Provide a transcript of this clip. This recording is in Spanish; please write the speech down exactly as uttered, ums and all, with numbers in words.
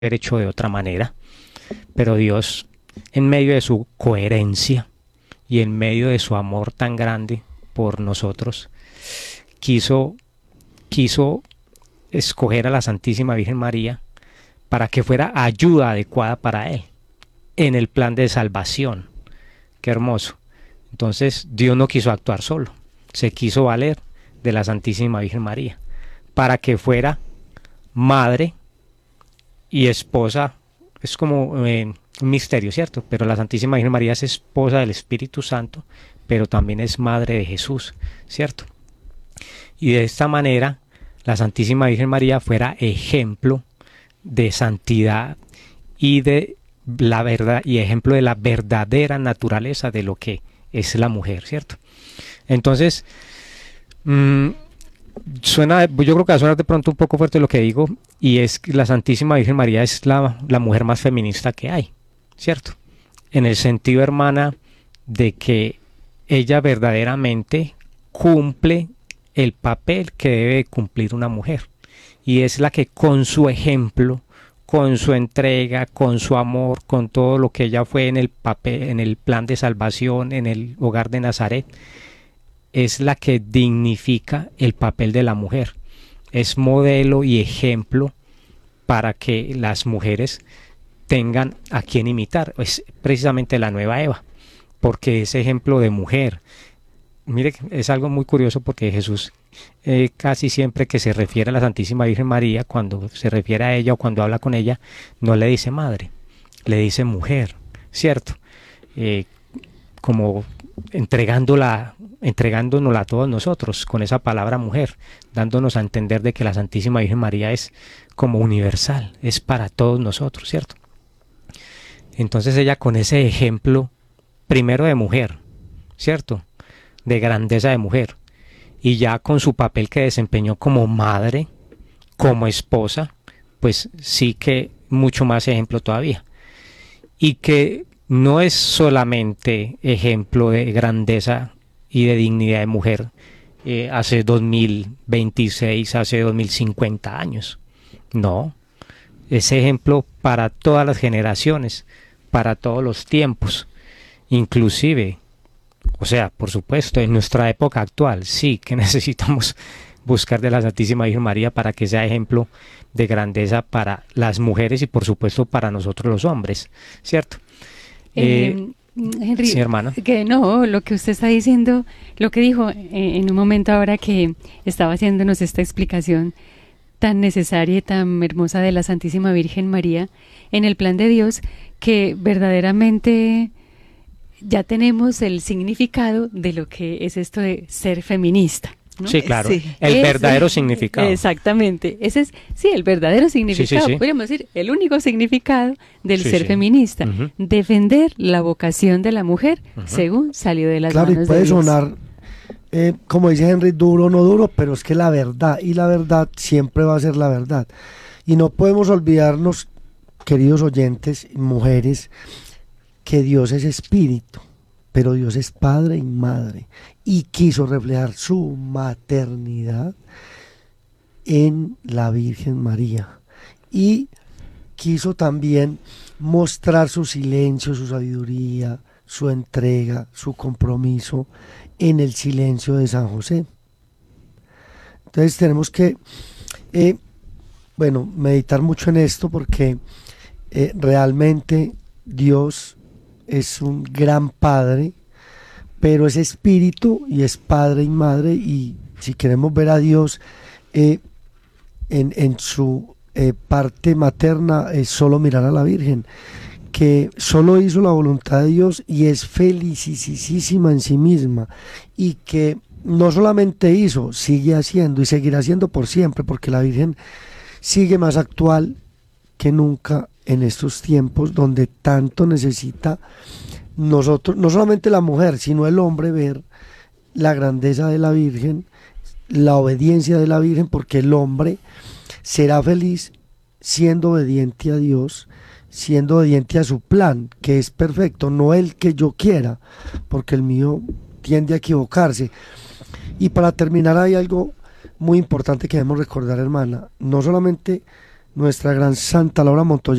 haber hecho de otra manera, pero Dios, en medio de su coherencia y en medio de su amor tan grande por nosotros, quiso, quiso escoger a la Santísima Virgen María para que fuera ayuda adecuada para él en el plan de salvación. Qué hermoso. Entonces Dios no quiso actuar solo, se quiso valer de la Santísima Virgen María para que fuera madre y esposa. Es como eh, un misterio, ¿cierto? Pero la Santísima Virgen María es esposa del Espíritu Santo, pero también es madre de Jesús, ¿cierto? Y de esta manera la Santísima Virgen María fuera ejemplo de santidad y de la verdad, y ejemplo de la verdadera naturaleza de lo que es la mujer, ¿cierto? Entonces, mmm, suena, yo creo que va a sonar de pronto un poco fuerte lo que digo, y es que la Santísima Virgen María es la, la mujer más feminista que hay, ¿cierto? En el sentido, hermana, de que ella verdaderamente cumple el papel que debe cumplir una mujer, y es la que con su ejemplo, con su entrega, con su amor, con todo lo que ella fue en el papel, en el plan de salvación, en el hogar de Nazaret, es la que dignifica el papel de la mujer. Es modelo y ejemplo para que las mujeres tengan a quien imitar. Es precisamente la nueva Eva, porque es ejemplo de mujer. Mire, es algo muy curioso porque Jesús eh, casi siempre que se refiere a la Santísima Virgen María, cuando se refiere a ella o cuando habla con ella, no le dice madre, le dice mujer, ¿cierto? Eh, como entregándola, entregándonosla a todos nosotros con esa palabra mujer, dándonos a entender de que la Santísima Virgen María es como universal, es para todos nosotros, ¿cierto? Entonces ella con ese ejemplo, primero de mujer, ¿cierto?, de grandeza de mujer, y ya con su papel que desempeñó como madre, como esposa, pues sí que mucho más ejemplo todavía, y que no es solamente ejemplo de grandeza y de dignidad de mujer eh, hace dos mil veintiséis, hace dos mil cincuenta años, no, es ejemplo para todas las generaciones, para todos los tiempos, inclusive. O sea, por supuesto, en nuestra época actual sí que necesitamos buscar de la Santísima Virgen María para que sea ejemplo de grandeza para las mujeres y por supuesto para nosotros los hombres, ¿cierto? Eh, eh, Henry, sí, hermana. Que no, lo que usted está diciendo, lo que dijo eh, en un momento ahora que estaba haciéndonos esta explicación tan necesaria y tan hermosa de la Santísima Virgen María en el plan de Dios, que verdaderamente ya tenemos el significado de lo que es esto de ser feminista, ¿no? Sí, claro, sí. el es, verdadero significado. Exactamente, ese es, sí, el verdadero significado, sí, sí, sí. Podríamos decir, el único significado del sí, ser sí. feminista, uh-huh. defender la vocación de la mujer uh-huh. según salió de las claro, manos de Dios. Claro, y puede Dios. sonar, eh, como dice Henry, duro o no duro, pero es que la verdad, y la verdad siempre va a ser la verdad. Y no podemos olvidarnos, queridos oyentes, mujeres, que Dios es espíritu, pero Dios es padre y madre, y quiso reflejar su maternidad en la Virgen María, y quiso también mostrar su silencio, su sabiduría, su entrega, su compromiso en el silencio de San José. Entonces tenemos que, eh, bueno, meditar mucho en esto, porque eh, realmente Dios es un gran padre, pero es espíritu y es padre y madre, y si queremos ver a Dios eh, en, en su eh, parte materna, es solo mirar a la Virgen, que solo hizo la voluntad de Dios y es felicísima en sí misma, y que no solamente hizo, sigue haciendo y seguirá haciendo por siempre, porque la Virgen sigue más actual que nunca en estos tiempos donde tanto necesita nosotros, no solamente la mujer, sino el hombre, ver la grandeza de la Virgen, la obediencia de la Virgen, porque el hombre será feliz siendo obediente a Dios, siendo obediente a su plan, que es perfecto, no el que yo quiera, porque el mío tiende a equivocarse. Y para terminar, hay algo muy importante que debemos recordar, hermana, no solamente nuestra gran Santa Laura Montoya